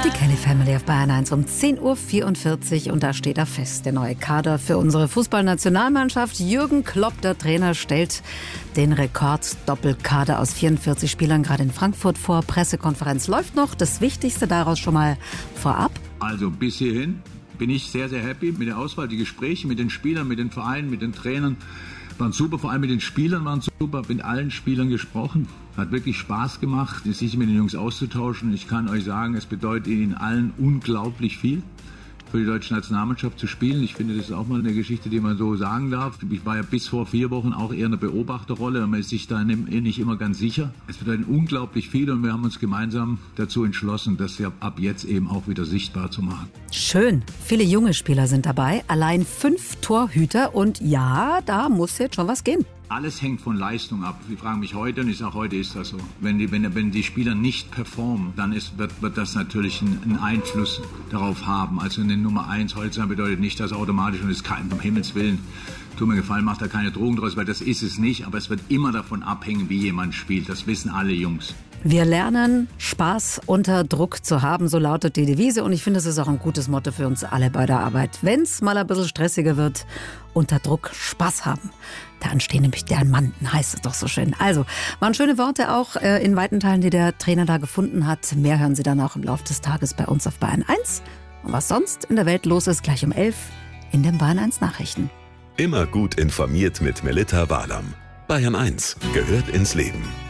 Die Kelly Family auf Bayern 1 um 10.44 Uhr und da steht er fest, der neue Kader für unsere Fußballnationalmannschaft. Jürgen Klopp, der Trainer, stellt den Rekord-Doppelkader aus 44 Spielern gerade in Frankfurt vor. Pressekonferenz läuft noch. Das Wichtigste daraus schon mal vorab. Also bis hierhin bin ich sehr, sehr happy mit der Auswahl. Die Gespräche mit den Spielern, mit den Vereinen, mit den Trainern waren super, vor allem mit den Spielern waren super, mit allen Spielern gesprochen. Hat wirklich Spaß gemacht, sich mit den Jungs auszutauschen. Ich kann euch sagen, es bedeutet ihnen allen unglaublich viel, für die deutsche Nationalmannschaft zu spielen. Ich finde, das ist auch mal eine Geschichte, die man so sagen darf. Ich war ja bis vor 4 Wochen auch eher eine Beobachterrolle und man ist sich da nicht immer ganz sicher. Es bedeutet unglaublich viel und wir haben uns gemeinsam dazu entschlossen, das ja ab jetzt eben auch wieder sichtbar zu machen. Schön. Viele junge Spieler sind dabei, allein 5 Torhüter und ja, da muss jetzt schon was gehen. Alles hängt von Leistung ab. Sie fragen mich heute und ich sage, heute ist das so. Wenn die Spieler nicht performen, dann wird das natürlich einen Einfluss darauf haben. Also eine Nummer 1 heute sein bedeutet nicht, dass automatisch, und es kann um Himmels Willen, tut mir gefallen, macht da keine Drogen draus, weil das ist es nicht. Aber es wird immer davon abhängen, wie jemand spielt. Das wissen alle Jungs. Wir lernen, Spaß unter Druck zu haben, so lautet die Devise. Und ich finde, es ist auch ein gutes Motto für uns alle bei der Arbeit. Wenn es mal ein bisschen stressiger wird, unter Druck Spaß haben. Da entstehen nämlich Diamanten, heißt es doch so schön. Also, waren schöne Worte auch in weiten Teilen, die der Trainer da gefunden hat. Mehr hören Sie dann auch im Laufe des Tages bei uns auf Bayern 1. Und was sonst in der Welt los ist, gleich um 11 in den Bayern 1 Nachrichten. Immer gut informiert mit Melitta Walam. Bayern 1 gehört ins Leben.